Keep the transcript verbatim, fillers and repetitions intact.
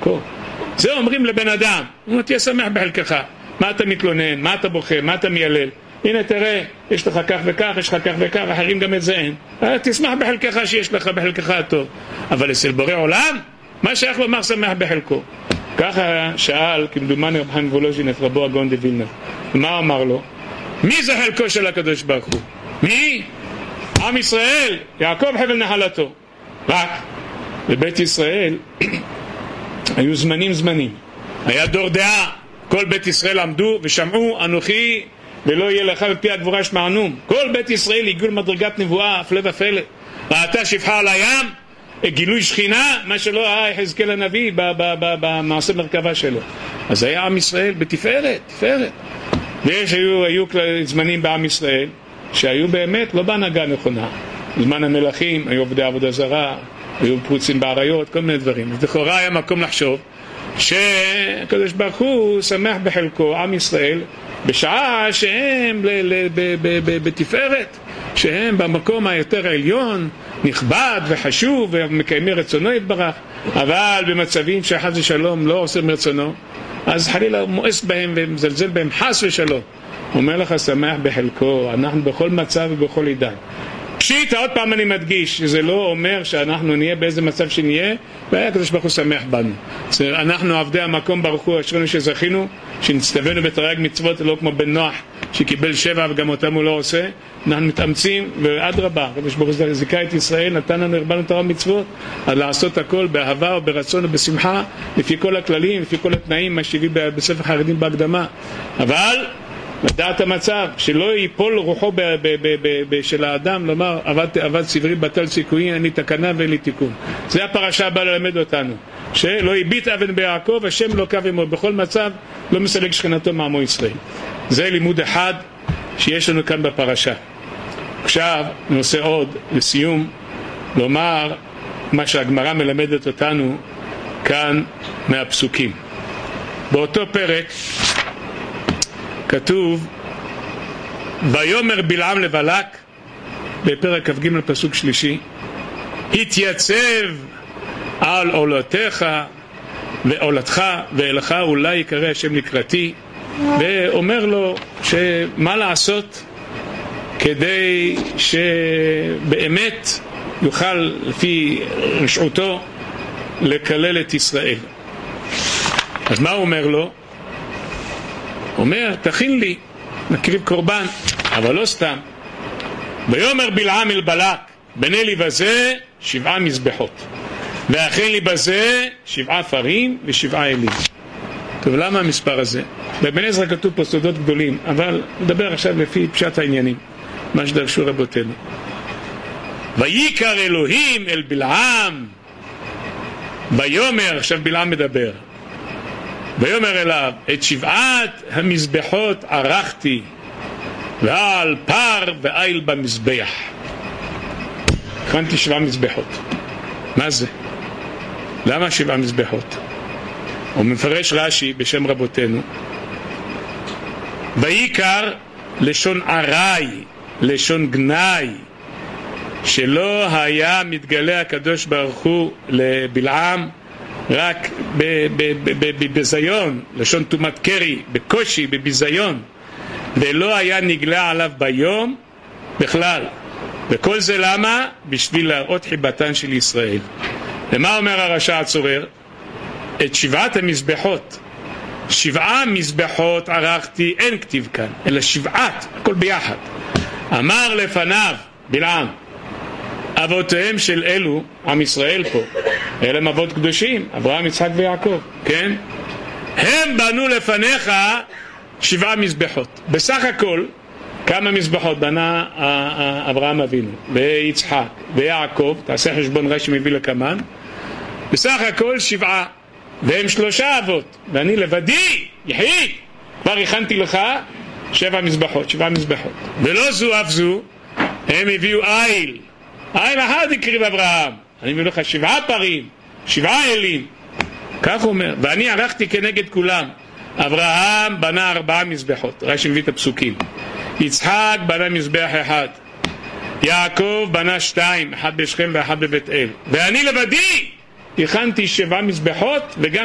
בחלקו. זה אומרים לבן אדם, הוא אומר, תהיה שמח בחלקך. מה אתה מתלונן? מה אתה בוכה? מה אתה מיילל? הנה תראה, יש לך כך וכך, יש לך כך וכך, אחרים גם את זה אין. תשמח בחלקך שיש לך בחלקך הטוב. אבל אצל בורא עולם, מה שייך לומר שמח בחלקו? ככה שאל, כמדומני רב חיים וולוז'ין את רבו הגאון דווילנה. מה אמר לו? מי זה חלקו של הקדוש ברוך הוא? מי? עם ישראל, יעקב חבל נחלתו. רק בבית ישראל היו זמנים זמנים. היה דור דעה, כל בית ישראל עמדו ושמעו אנוכי ולא יהיה לך בפי הגבורה שמענום. כל בית ישראל הגיעו למדרגת נבואה, הפלא ופלא. ראתה שפחה על הים, גילוי שכינה, מה שלא היה יחזקאל הנביא במעשה מרכבה שלו. אז היה עם ישראל בתפארת, תפארת. ויש היו, היו זמנים בעם ישראל שהיו באמת לא בהנהגה נכונה. זמן המלכים, היו עובדי עבודה זרה, היו פרוצים בעריות, כל מיני דברים. אז לכאורה היה מקום לחשוב שהקדוש ברוך הוא שמח בחלקו, עם ישראל, בשעה שהם בתפארת, שהם במקום היותר עליון, נכבד וחשוב ומקיימי רצונו יתברך. אבל במצבים שחס ושלום לא עושה מרצונו, אז חלילה הוא מואס בהם ומזלזל בהם חס ושלום. הוא אומר לך שמח בחלקו, אנחנו בכל מצב ובכל עידן. פשיט, עוד פעם אני מדגיש, שזה לא אומר שאנחנו נהיה באיזה מצב שנהיה, והקדוש ברוך הוא שמח בנו. אנחנו עבדי המקום ברוך הוא, אשרינו שזכינו, שנצטווינו בתרי"ג מצוות, לא כמו בן נוח, שקיבל שבע וגם אותם הוא לא עושה. אנחנו מתאמצים, ואדרבה, הקדוש ברוך הוא זיכה את ישראל, נתן לנו הרבנו תורה מצוות, אז לעשות הכל באהבה וברצון ובשמחה, לפי כל הכללים, לפי כל התנאים, מה שהביא בספר חרדים בהקדמה. אבל לדעת המצב, שלא ייפול רוחו ב- ב- ב- ב- ב- של האדם, לומר, עבד, עבד סברי בטל סיכויי, אין לי תקנה ואין לי תיקון. זה הפרשה הבאה ללמד אותנו, שלא הביט אבן ביעקב, השם לא קו עמו, בכל מצב לא מסלק שכנתו מעמו ישראל. זה לימוד אחד שיש לנו כאן בפרשה. עכשיו נעשה עוד, לסיום, לומר מה שהגמרא מלמדת אותנו כאן מהפסוקים. באותו פרק כתוב, ויאמר בלעם לבלק, בפרק כ"ג פסוק שלישי, התייצב על עולותיך ועולתך ואלך אולי יקרא השם לקראתי, ואומר לו שמה לעשות כדי שבאמת יוכל לפי רשעותו לקלל את ישראל. אז מה הוא אומר לו? אומר, תכין לי, נקריב קורבן, אבל לא סתם. ויאמר בלעם אל בלק, בנה לי בזה שבעה מזבחות, והכין לי בזה שבעה פרים ושבעה אלים. טוב, למה המספר הזה? בבן עזרא כתוב פה סודות גדולים, אבל נדבר עכשיו לפי פשט העניינים, מה שדרשו רבותינו. ויקרא אלוהים אל בלעם, ויאמר, עכשיו בלעם מדבר, ויאמר אליו, את שבעת המזבחות ערכתי, ועל פר ועיל במזבח. הכנתי שבעה מזבחות. מה זה? למה שבעה מזבחות? הוא מפרש רש"י בשם רבותינו, ויקר לשון עראי, לשון גנאי, שלא היה מתגלה הקדוש ברוך הוא לבלעם רק בביזיון, לשון תומת קרי, בקושי, בביזיון, ולא היה נגלה עליו ביום בכלל. וכל זה למה? בשביל להראות חיבתן של ישראל. ומה אומר הרשע הצורר? את שבעת המזבחות, שבעה מזבחות ערכתי, אין כתיב כאן, אלא שבעת, הכל ביחד. אמר לפניו בלעם, אבותיהם של אלו, עם ישראל פה, אלה הם אבות קדושים, אברהם, יצחק ויעקב, כן? הם בנו לפניך שבעה מזבחות. בסך הכל, כמה מזבחות בנה אברהם אבינו, ויצחק, ויעקב, תעשה חשבון רש"י מביא לקמן, בסך הכל שבעה, והם שלושה אבות, ואני לבדי, יחיד, כבר הכנתי לך שבע מזבחות, שבעה מזבחות. ולא זו אף זו, הם הביאו איל, איל אחד הקריב אברהם, אני מביא לך שבעה פרים, שבעה אלים, כך הוא אומר, ואני ערכתי כנגד כולם. אברהם בנה ארבעה מזבחות, רש"י מביא את הפסוקים, יצחק בנה מזבח אחד, יעקב בנה שתיים, אחד בשכם ואחד בבית אל, ואני לבדי הכנתי שבעה מזבחות, וגם